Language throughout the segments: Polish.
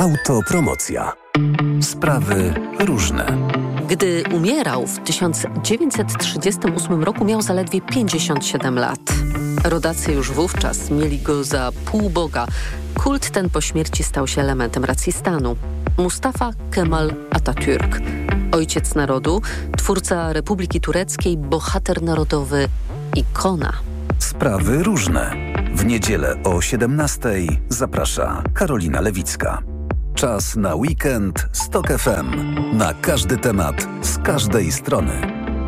Autopromocja. Sprawy różne. Gdy umierał w 1938 roku, miał zaledwie 57 lat. Rodacy już wówczas mieli go za półboga. Kult ten po śmierci stał się elementem racji stanu. Mustafa Kemal Atatürk, ojciec narodu, twórca Republiki Tureckiej, bohater narodowy, ikona. Sprawy różne. W niedzielę o 17:00 zaprasza Karolina Lewicka. Czas na weekend z TOK FM. Na każdy temat, z każdej strony.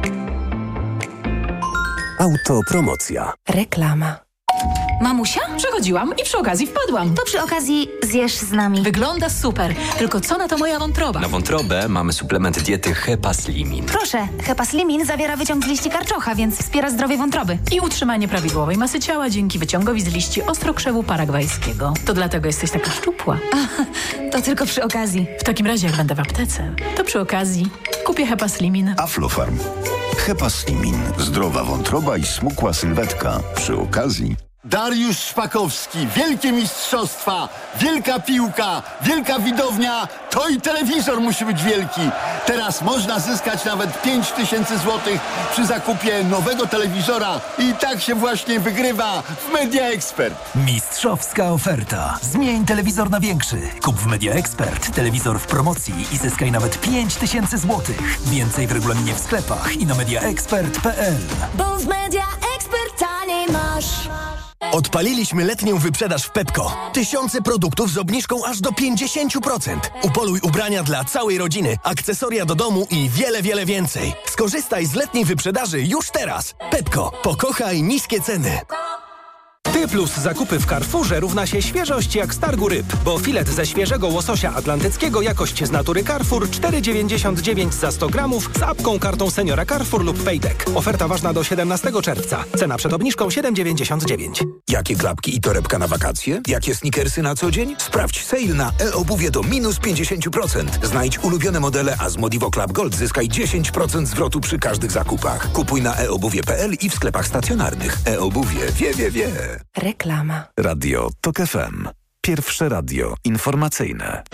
Autopromocja. Reklama. Mamusia? Przechodziłam i przy okazji wpadłam. To przy okazji zjesz z nami. Wygląda super, tylko co na to moja wątroba? Na wątrobę mamy suplement diety Hepaslimin. Proszę, Hepaslimin zawiera wyciąg z liści karczocha, więc wspiera zdrowie wątroby. I utrzymanie prawidłowej masy ciała dzięki wyciągowi z liści ostrokrzewu paragwajskiego. To dlatego jesteś taka szczupła. To tylko przy okazji. W takim razie, jak będę w aptece, to przy okazji kupię Hepaslimin. Aflofarm. Hepaslimin. Zdrowa wątroba i smukła sylwetka. Przy okazji... Dariusz Szpakowski, wielkie mistrzostwa, wielka piłka, wielka widownia, to i telewizor musi być wielki. Teraz można zyskać nawet 5000 złotych przy zakupie nowego telewizora i tak się właśnie wygrywa w Media Expert. Mistrzowska oferta. Zmień telewizor na większy. Kup w Media Expert telewizor w promocji i zyskaj nawet 5000 złotych. Więcej w regulaminie w sklepach i na mediaexpert.pl. Bo w Media Expert taniej masz. Odpaliliśmy letnią wyprzedaż w Pepco. Tysiące produktów z obniżką aż do 50%. Upoluj ubrania dla całej rodziny, akcesoria do domu i wiele, wiele więcej. Skorzystaj z letniej wyprzedaży już teraz. Pepco. Pokochaj niskie ceny. Ty plus zakupy w Carrefourze równa się świeżość jak z targu ryb, bo filet ze świeżego łososia atlantyckiego jakość z natury Carrefour 4,99 za 100 gramów z apką, kartą seniora Carrefour lub Payback. Oferta ważna do 17 czerwca. Cena przed obniżką 7,99. Jakie klapki i torebka na wakacje? Jakie sneakersy na co dzień? Sprawdź sale na e-obuwie do minus 50%. Znajdź ulubione modele, a z Modivo Club Gold zyskaj 10% zwrotu przy każdych zakupach. Kupuj na eobuwie.pl i w sklepach stacjonarnych. E-obuwie wie. Reklama. Radio TOK FM. Pierwsze radio informacyjne.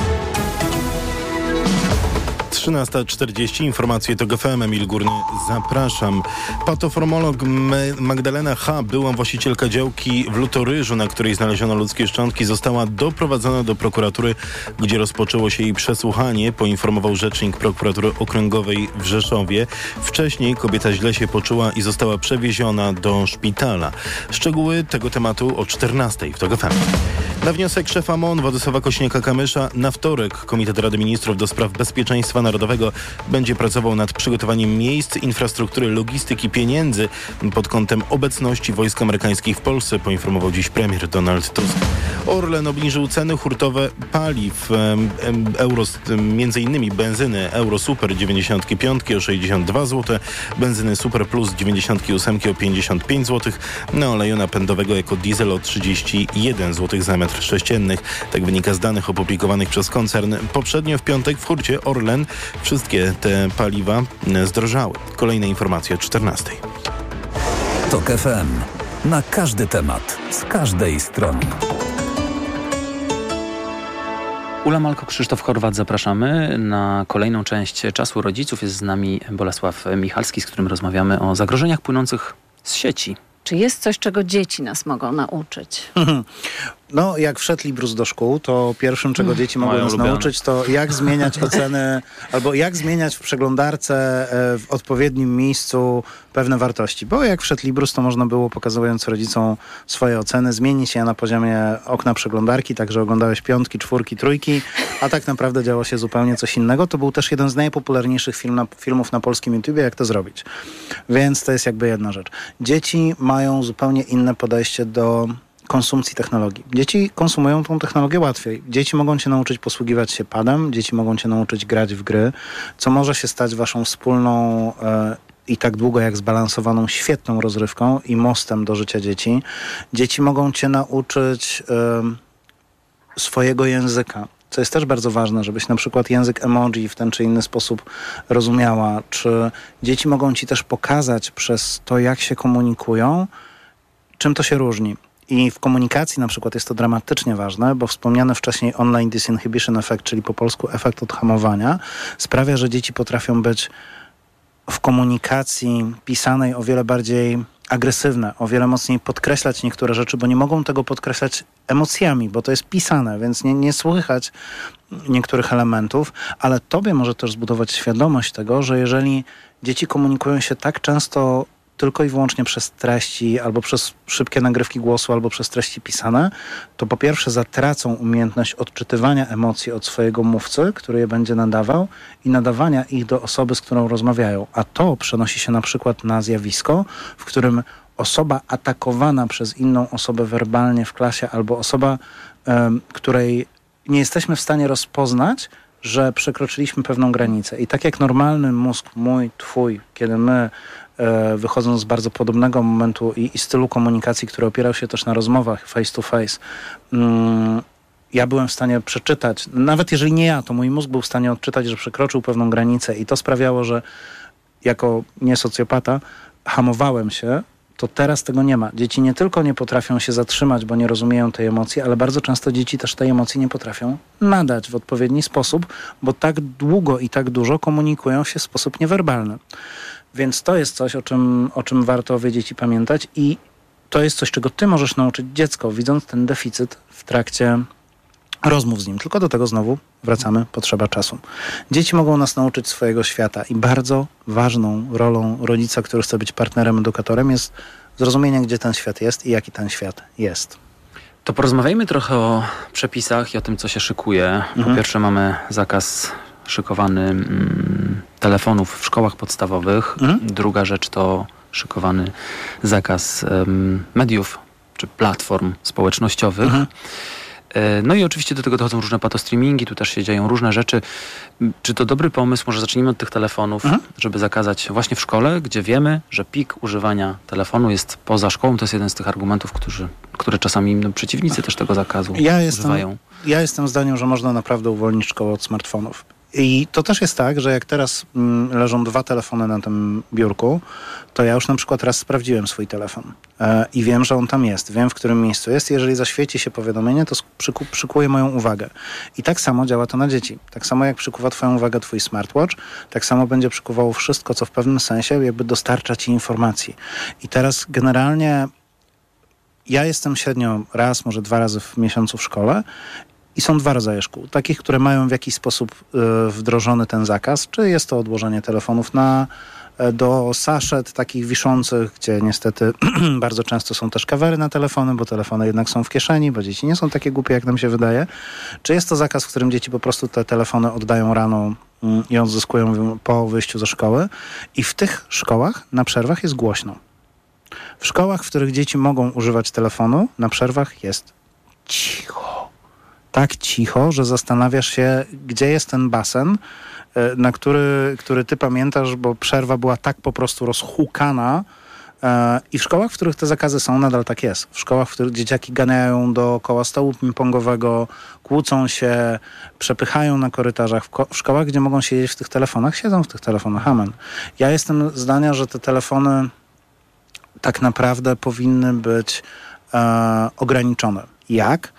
13:40, informacje TOK FM, Emil Górny, zapraszam. Patoformolog Magdalena H., była właścicielka działki w Lutoryżu, na której znaleziono ludzkie szczątki, została doprowadzona do prokuratury, gdzie rozpoczęło się jej przesłuchanie, poinformował rzecznik prokuratury okręgowej w Rzeszowie. Wcześniej kobieta źle się poczuła i została przewieziona do szpitala. Szczegóły tego tematu o 14:00 w TOK FM. Na wniosek szefa MON Władysława Kośniaka-Kamysza na wtorek Komitet Rady Ministrów do spraw bezpieczeństwa narodowego będzie pracował nad przygotowaniem miejsc, infrastruktury, logistyki, pieniędzy pod kątem obecności wojsk amerykańskich w Polsce, poinformował dziś premier Donald Tusk. Orlen obniżył ceny hurtowe paliw, między innymi benzyny Euro Super 95 o 62 zł, benzyny Super Plus 98 o 55 zł, na oleju napędowego jako diesel o 31 zł za metr sześcienny. Tak wynika z danych opublikowanych przez koncern. Poprzednio w piątek w hurcie Orlen wszystkie te paliwa zdrożały. Kolejne informacje o 14:00. TOK FM. Na każdy temat, z każdej strony. Ula Malko, Krzysztof Horwat, zapraszamy na kolejną część Czasu Rodziców. Jest z nami Bolesław Michalski, z którym rozmawiamy o zagrożeniach płynących z sieci. Czy jest coś, czego dzieci nas mogą nauczyć? No, jak wszedł Librus do szkół, to pierwszym, czego dzieci mogą nas nauczyć, to jak zmieniać oceny, albo jak zmieniać w przeglądarce w odpowiednim miejscu pewne wartości. Bo jak wszedł Librus, to można było, pokazując rodzicom swoje oceny, zmienić je na poziomie okna przeglądarki, tak że oglądałeś 5, 4, 3, a tak naprawdę działo się zupełnie coś innego. To był też jeden z najpopularniejszych filmów na polskim YouTubie, jak to zrobić. Więc to jest jakby jedna rzecz. Dzieci mają zupełnie inne podejście do konsumpcji technologii. Dzieci konsumują tą technologię łatwiej. Dzieci mogą cię nauczyć posługiwać się padem, dzieci mogą cię nauczyć grać w gry, co może się stać waszą wspólną i tak długo jak zbalansowaną, świetną rozrywką i mostem do życia dzieci. Dzieci mogą cię nauczyć swojego języka, co jest też bardzo ważne, żebyś na przykład język emoji w ten czy inny sposób rozumiała. Czy dzieci mogą ci też pokazać przez to, jak się komunikują, czym to się różni. I w komunikacji na przykład jest to dramatycznie ważne, bo wspomniany wcześniej online disinhibition effect, czyli po polsku efekt odhamowania, sprawia, że dzieci potrafią być w komunikacji pisanej o wiele bardziej agresywne, o wiele mocniej podkreślać niektóre rzeczy, bo nie mogą tego podkreślać emocjami, bo to jest pisane, więc nie słychać niektórych elementów, ale tobie może też zbudować świadomość tego, że jeżeli dzieci komunikują się tak często tylko i wyłącznie przez treści, albo przez szybkie nagrywki głosu, albo przez treści pisane, to po pierwsze zatracą umiejętność odczytywania emocji od swojego mówcy, który je będzie nadawał, i nadawania ich do osoby, z którą rozmawiają. A to przenosi się na przykład na zjawisko, w którym osoba atakowana przez inną osobę werbalnie w klasie, albo osoba, której nie jesteśmy w stanie rozpoznać, że przekroczyliśmy pewną granicę. I tak jak normalny mózg, mój, twój, kiedy my wychodząc z bardzo podobnego momentu i stylu komunikacji, który opierał się też na rozmowach face to face, ja byłem w stanie przeczytać, nawet jeżeli nie ja, to mój mózg był w stanie odczytać, że przekroczył pewną granicę i to sprawiało, że jako niesocjopata hamowałem się, to teraz tego nie ma. Dzieci nie tylko nie potrafią się zatrzymać, bo nie rozumieją tej emocji, ale bardzo często dzieci też tej emocji nie potrafią nadać w odpowiedni sposób, bo tak długo i tak dużo komunikują się w sposób niewerbalny. Więc to jest coś, o czym warto wiedzieć i pamiętać, i to jest coś, czego ty możesz nauczyć dziecko, widząc ten deficyt w trakcie rozmów z nim. Tylko do tego znowu wracamy, potrzeba czasu. Dzieci mogą nas nauczyć swojego świata i bardzo ważną rolą rodzica, który chce być partnerem, edukatorem, jest zrozumienie, gdzie ten świat jest i jaki ten świat jest. To porozmawiajmy trochę o przepisach i o tym, co się szykuje. Po pierwsze mamy zakaz szykowany telefonów w szkołach podstawowych. Druga rzecz to szykowany zakaz mediów czy platform społecznościowych. No i oczywiście do tego dochodzą różne patostreamingi, tu też się dzieją różne rzeczy. Czy to dobry pomysł? Może zacznijmy od tych telefonów, żeby zakazać właśnie w szkole, gdzie wiemy, że pik używania telefonu jest poza szkołą. To jest jeden z tych argumentów, które czasami przeciwnicy też tego zakazu używają. Ja jestem zdania, że można naprawdę uwolnić szkołę od smartfonów. I to też jest tak, że jak teraz leżą 2 telefony na tym biurku, to ja już na przykład raz sprawdziłem swój telefon i wiem, że on tam jest, wiem, w którym miejscu jest. Jeżeli zaświeci się powiadomienie, to przykuje moją uwagę. I tak samo działa to na dzieci. Tak samo jak przykuwa twoją uwagę twój smartwatch, tak samo będzie przykuwało wszystko, co w pewnym sensie jakby dostarcza ci informacji. I teraz generalnie ja jestem średnio raz, może 2 razy w miesiącu w szkole. I są 2 rodzaje szkół. Takich, które mają w jakiś sposób wdrożony ten zakaz, czy jest to odłożenie telefonów do saszet takich wiszących, gdzie niestety bardzo często są też kawery na telefony, bo telefony jednak są w kieszeni, bo dzieci nie są takie głupie, jak nam się wydaje. Czy jest to zakaz, w którym dzieci po prostu te telefony oddają rano i odzyskują po wyjściu ze szkoły? I w tych szkołach na przerwach jest głośno. W szkołach, w których dzieci mogą używać telefonu, na przerwach jest cicho. Tak cicho, że zastanawiasz się, gdzie jest ten basen, na który ty pamiętasz, bo przerwa była tak po prostu rozhukana. I w szkołach, w których te zakazy są, nadal tak jest. W szkołach, w których dzieciaki ganiają dookoła stołu ping-pongowego, kłócą się, przepychają na korytarzach. W szkołach, gdzie mogą siedzieć w tych telefonach, siedzą w tych telefonach. Amen. Ja jestem zdania, że te telefony tak naprawdę powinny być ograniczone. Jak?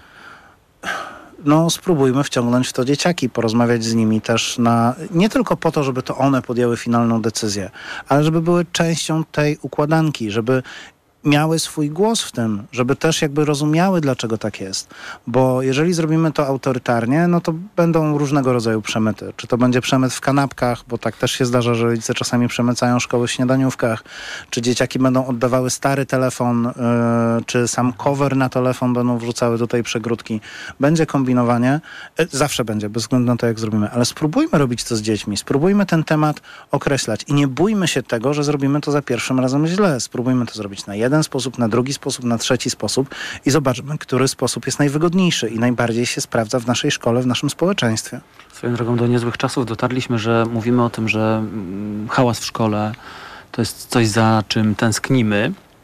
No spróbujmy wciągnąć w to dzieciaki, porozmawiać z nimi też nie tylko po to, żeby to one podjęły finalną decyzję, ale żeby były częścią tej układanki, żeby miały swój głos w tym, żeby też jakby rozumiały, dlaczego tak jest. Bo jeżeli zrobimy to autorytarnie, no to będą różnego rodzaju przemyty. Czy to będzie przemyt w kanapkach, bo tak też się zdarza, że rodzice czasami przemycają szkoły w śniadaniówkach, czy dzieciaki będą oddawały stary telefon, czy sam cover na telefon będą wrzucały tutaj przegródki. Będzie kombinowanie. Zawsze będzie, bez względu na to, jak zrobimy. Ale spróbujmy robić to z dziećmi. Spróbujmy ten temat określać. I nie bójmy się tego, że zrobimy to za pierwszym razem źle. Spróbujmy to zrobić na jeden sposób, na drugi sposób, na trzeci sposób i zobaczmy, który sposób jest najwygodniejszy i najbardziej się sprawdza w naszej szkole, w naszym społeczeństwie. Swoją drogą do niezłych czasów dotarliśmy, że mówimy o tym, że hałas w szkole to jest coś, za czym tęsknimy.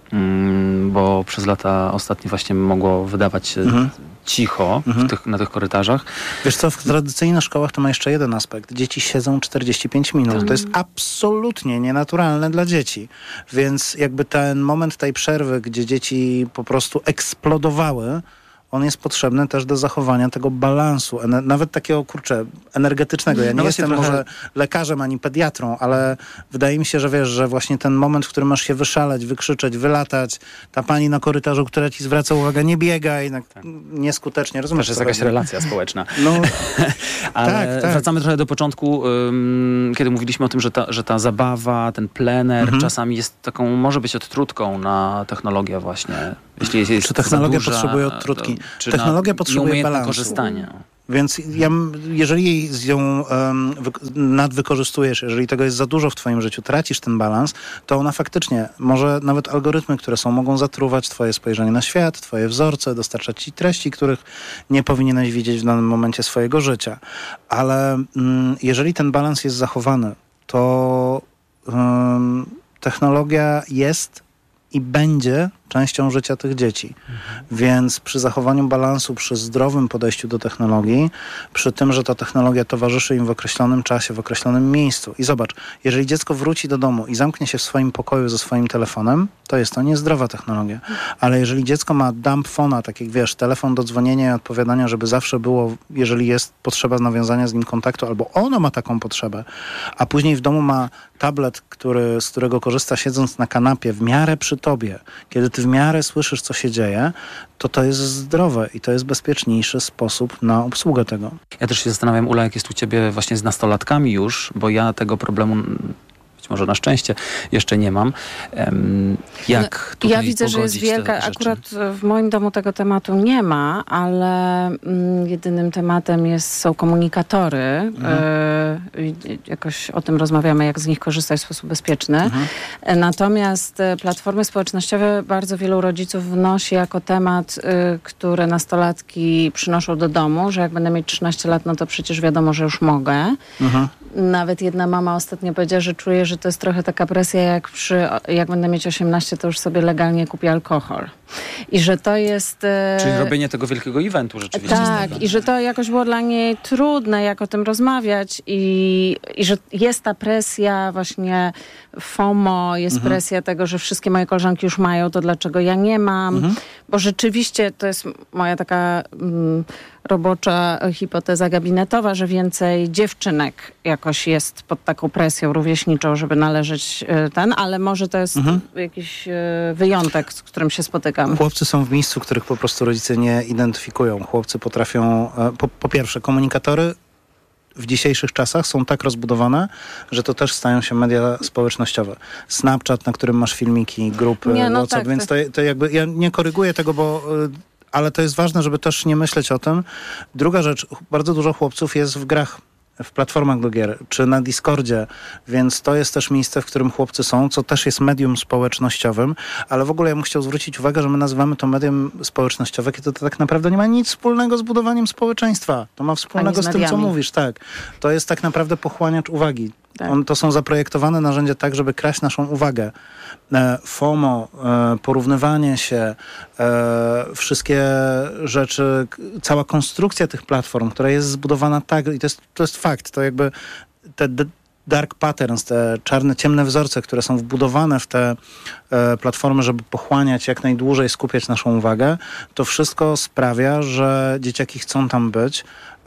bo przez lata ostatnie właśnie mogło wydawać się cicho na tych korytarzach. Wiesz co, w tradycyjnych szkołach to ma jeszcze jeden aspekt. Dzieci siedzą 45 minut. To jest absolutnie nienaturalne dla dzieci. Więc jakby ten moment tej przerwy, gdzie dzieci po prostu eksplodowały, on jest potrzebny też do zachowania tego balansu, nawet takiego, energetycznego. Ja nie jestem może lekarzem ani pediatrą, ale wydaje mi się, że wiesz, że właśnie ten moment, w którym masz się wyszaleć, wykrzyczeć, wylatać, ta pani na korytarzu, która ci zwraca uwagę, nie biegaj, nieskutecznie. Rozumiesz, to jest jakaś relacja społeczna. No, ale tak. wracamy trochę do początku, kiedy mówiliśmy o tym, że ta zabawa, ten plener czasami jest taką, może być odtrutką na technologię właśnie. Jeśli jest czy technologia duża, potrzebuje odtrutki? Technologia potrzebuje balansu. Korzystania. Więc jeżeli ją nadwykorzystujesz, jeżeli tego jest za dużo w twoim życiu, tracisz ten balans, to ona faktycznie, może nawet algorytmy, które są, mogą zatruwać twoje spojrzenie na świat, twoje wzorce, dostarczać ci treści, których nie powinieneś widzieć w danym momencie swojego życia. Ale jeżeli ten balans jest zachowany, to technologia jest i będzie częścią życia tych dzieci. Więc przy zachowaniu balansu, przy zdrowym podejściu do technologii, przy tym, że ta technologia towarzyszy im w określonym czasie, w określonym miejscu. I zobacz, jeżeli dziecko wróci do domu i zamknie się w swoim pokoju ze swoim telefonem, to jest to niezdrowa technologia. Ale jeżeli dziecko ma dump phone'a, tak jak wiesz, telefon do dzwonienia i odpowiadania, żeby zawsze było, jeżeli jest potrzeba nawiązania z nim kontaktu, albo ono ma taką potrzebę, a później w domu ma tablet, z którego korzysta siedząc na kanapie w miarę przy tobie, kiedy ty w miarę słyszysz, co się dzieje, to jest zdrowe i to jest bezpieczniejszy sposób na obsługę tego. Ja też się zastanawiam, Ula, jak jest u ciebie właśnie z nastolatkami już, bo ja tego problemu być może na szczęście jeszcze nie mam. Jak tutaj ja widzę, że jest wielka, akurat w moim domu tego tematu nie ma, ale jedynym tematem są komunikatory. Jakoś o tym rozmawiamy, jak z nich korzystać w sposób bezpieczny. Natomiast platformy społecznościowe bardzo wielu rodziców wnosi jako temat, który nastolatki przynoszą do domu, że jak będę mieć 13 lat, no to przecież wiadomo, że już mogę. Nawet jedna mama ostatnio powiedziała, że czuje, że to jest trochę taka presja, jak będę mieć 18, to już sobie legalnie kupię alkohol. I że to jest... Czyli robienie tego wielkiego eventu rzeczywiście. Tak, i że to jakoś było dla niej trudne, jak o tym rozmawiać i że jest ta presja właśnie FOMO, jest presja tego, że wszystkie moje koleżanki już mają, to dlaczego ja nie mam. Bo rzeczywiście to jest moja taka robocza hipoteza gabinetowa, że więcej dziewczynek jakoś jest pod taką presją rówieśniczą, żeby należeć ale może to jest jakiś wyjątek, z którym się spotykam. Chłopcy są w miejscu, których po prostu rodzice nie identyfikują. Chłopcy potrafią, po pierwsze, komunikatory w dzisiejszych czasach są tak rozbudowane, że to też stają się media społecznościowe. Snapchat, na którym masz filmiki, grupy, WhatsApp, tak, więc to jakby, ja nie koryguję tego, ale to jest ważne, żeby też nie myśleć o tym. Druga rzecz, bardzo dużo chłopców jest w grach, w platformach do gier, czy na Discordzie, więc to jest też miejsce, w którym chłopcy są, co też jest medium społecznościowym, ale w ogóle ja bym chciał zwrócić uwagę, że my nazywamy to medium społecznościowe, kiedy to tak naprawdę nie ma nic wspólnego z budowaniem społeczeństwa. To ma wspólnego z tym, co mówisz, tak. To jest tak naprawdę pochłaniacz uwagi. Tak. To są zaprojektowane narzędzia tak, żeby kraść naszą uwagę. FOMO, porównywanie się, wszystkie rzeczy, cała konstrukcja tych platform, która jest zbudowana tak, i to jest fakt, to jakby te dark patterns, te czarne, ciemne wzorce, które są wbudowane w te platformy, żeby pochłaniać jak najdłużej, skupiać naszą uwagę, to wszystko sprawia, że dzieciaki chcą tam być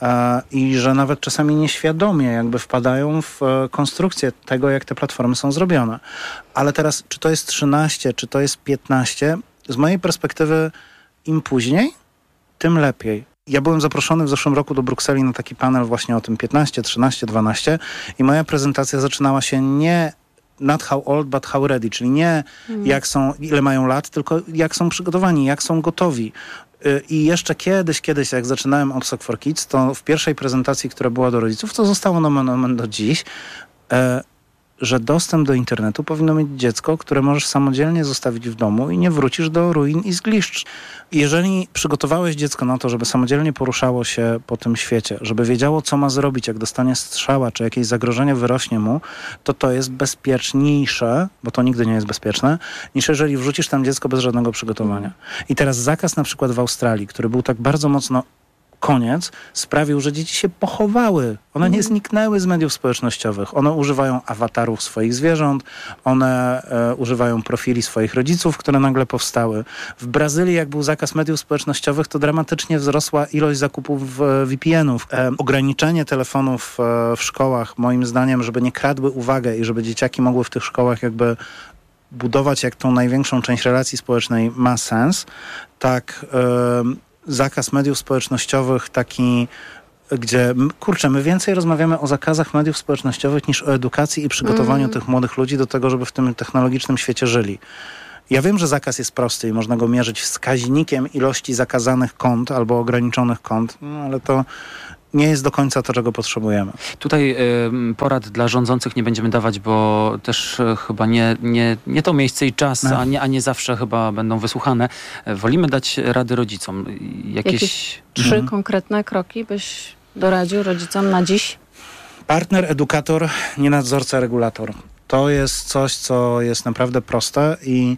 i że nawet czasami nieświadomie jakby wpadają w konstrukcję tego, jak te platformy są zrobione. Ale teraz, czy to jest 13, czy to jest 15, z mojej perspektywy im później, tym lepiej. Ja byłem zaproszony w zeszłym roku do Brukseli na taki panel właśnie o tym 15, 13, 12 i moja prezentacja zaczynała się nie not how old, but how ready, czyli nie jak są, ile mają lat, tylko jak są przygotowani, jak są gotowi. I jeszcze kiedyś, jak zaczynałem od Sock for Kids, to w pierwszej prezentacji, która była do rodziców, to zostało na moment do dziś, że dostęp do internetu powinno mieć dziecko, które możesz samodzielnie zostawić w domu i nie wrócisz do ruin i zgliszcz. Jeżeli przygotowałeś dziecko na to, żeby samodzielnie poruszało się po tym świecie, żeby wiedziało, co ma zrobić, jak dostanie strzała, czy jakieś zagrożenie wyrośnie mu, to jest bezpieczniejsze, bo to nigdy nie jest bezpieczne, niż jeżeli wrzucisz tam dziecko bez żadnego przygotowania. I teraz zakaz na przykład w Australii, który był tak bardzo mocno koniec, sprawił, że dzieci się pochowały. One nie zniknęły z mediów społecznościowych. One używają awatarów swoich zwierząt, one używają profili swoich rodziców, które nagle powstały. W Brazylii, jak był zakaz mediów społecznościowych, to dramatycznie wzrosła ilość zakupów VPN-ów. Ograniczenie telefonów w szkołach, moim zdaniem, żeby nie kradły uwagę i żeby dzieciaki mogły w tych szkołach jakby budować jak tą największą część relacji społecznej ma sens. Tak zakaz mediów społecznościowych taki, gdzie, my więcej rozmawiamy o zakazach mediów społecznościowych niż o edukacji i przygotowaniu tych młodych ludzi do tego, żeby w tym technologicznym świecie żyli. Ja wiem, że zakaz jest prosty i można go mierzyć wskaźnikiem ilości zakazanych kont albo ograniczonych kont, ale to nie jest do końca to, czego potrzebujemy. Tutaj porad dla rządzących nie będziemy dawać, bo też chyba nie to miejsce i czas, a nie zawsze chyba będą wysłuchane. Wolimy dać rady rodzicom. Jakieś 3 konkretne kroki byś doradził rodzicom na dziś? Partner, edukator, nie nadzorca, regulator. To jest coś, co jest naprawdę proste i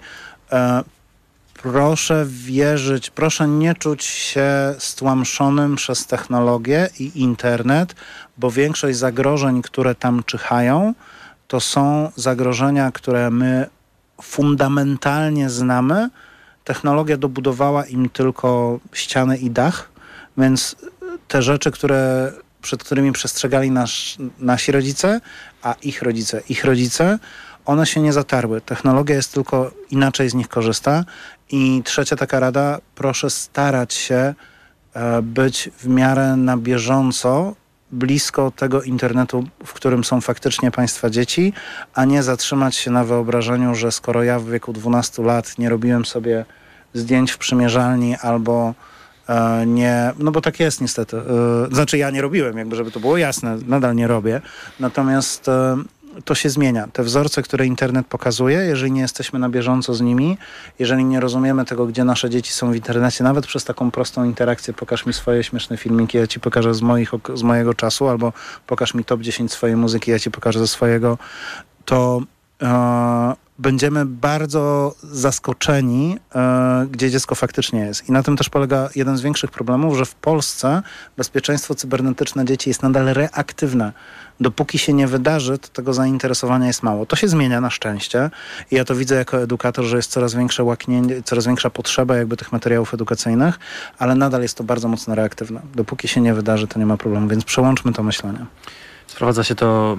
proszę wierzyć, proszę nie czuć się stłamszonym przez technologię i internet, bo większość zagrożeń, które tam czyhają, to są zagrożenia, które my fundamentalnie znamy. Technologia dobudowała im tylko ściany i dach, więc te rzeczy, przed którymi przestrzegali nasi rodzice, a ich rodzice, one się nie zatarły. Technologia jest tylko inaczej z nich korzysta. I trzecia taka rada, proszę starać się być w miarę na bieżąco blisko tego internetu, w którym są faktycznie państwa dzieci, a nie zatrzymać się na wyobrażeniu, że skoro ja w wieku 12 lat nie robiłem sobie zdjęć w przymierzalni albo nie, no bo tak jest niestety. Znaczy ja nie robiłem, jakby żeby to było jasne, nadal nie robię. Natomiast to się zmienia. Te wzorce, które internet pokazuje, jeżeli nie jesteśmy na bieżąco z nimi, jeżeli nie rozumiemy tego, gdzie nasze dzieci są w internecie, nawet przez taką prostą interakcję, pokaż mi swoje śmieszne filmiki, ja ci pokażę z mojego czasu, albo pokaż mi top 10 swojej muzyki, ja ci pokażę ze swojego, to będziemy bardzo zaskoczeni, gdzie dziecko faktycznie jest. I na tym też polega jeden z większych problemów, że w Polsce bezpieczeństwo cybernetyczne dzieci jest nadal reaktywne. Dopóki się nie wydarzy, to tego zainteresowania jest mało. To się zmienia na szczęście i ja to widzę jako edukator, że jest coraz większe łaknięcie, coraz większa potrzeba jakby tych materiałów edukacyjnych, ale nadal jest to bardzo mocno reaktywne. Dopóki się nie wydarzy, to nie ma problemu, więc przełączmy to myślenie. Sprowadza się to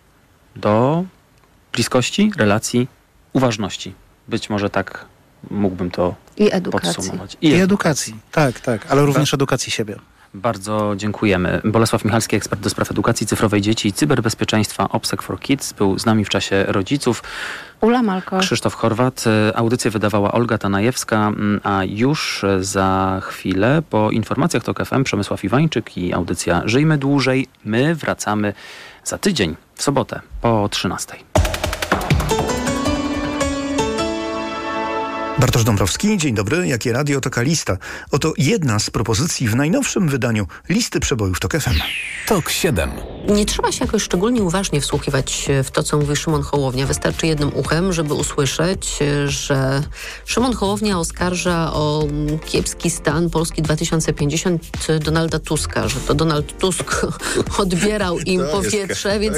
do bliskości, relacji, uważności. Być może tak mógłbym to podsumować. I edukacji. Tak, ale również edukacji siebie. Bardzo dziękujemy. Bolesław Michalski, ekspert do spraw edukacji cyfrowej dzieci i cyberbezpieczeństwa OPSEC for Kids, był z nami w czasie rodziców. Ula Malko. Krzysztof Chorwat. Audycję wydawała Olga Tanajewska, a już za chwilę po informacjach TOK FM Przemysław Iwańczyk i audycja Żyjmy Dłużej. My wracamy za tydzień, w sobotę po 13:00. Bartosz Dąbrowski, dzień dobry. Jakie radio, taka lista. Oto jedna z propozycji w najnowszym wydaniu listy przebojów TOK FM. TOK 7. Nie trzeba się jakoś szczególnie uważnie wsłuchiwać w to, co mówi Szymon Hołownia. Wystarczy jednym uchem, żeby usłyszeć, że Szymon Hołownia oskarża o kiepski stan Polski 2050 Donalda Tuska, że to Donald Tusk odbierał im powietrze, więc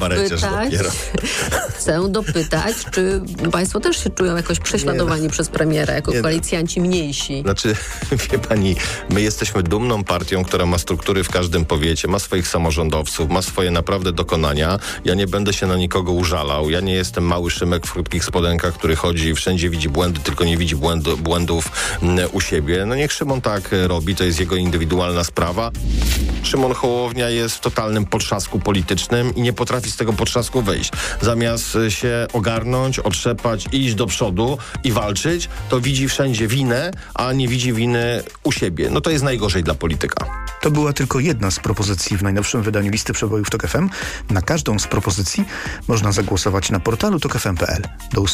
chcę dopytać, czy państwo też się czują jakoś prześladowani przez premiera, jako koalicjanci mniejsi? Znaczy, wie pani, my jesteśmy dumną partią, która ma struktury w każdym powiecie, ma swoich samorządowców, ma swoje naprawdę dokonania. Ja nie będę się na nikogo użalał. Ja nie jestem mały Szymek w krótkich spodenkach, który chodzi i wszędzie widzi błędy, tylko nie widzi błędów u siebie. No niech Szymon tak robi, to jest jego indywidualna sprawa. Szymon Hołownia jest w totalnym potrzasku politycznym i nie potrafi z tego potrzasku wyjść. Zamiast się ogarnąć, otrzepać, iść do przodu i walczyć, to widzi wszędzie winę, a nie widzi winy u siebie. No to jest najgorzej dla polityka. To była tylko jedna z propozycji w najnowszym wydaniu Listy Przebojów TOK FM. Na każdą z propozycji można zagłosować na portalu tokfm.pl. Do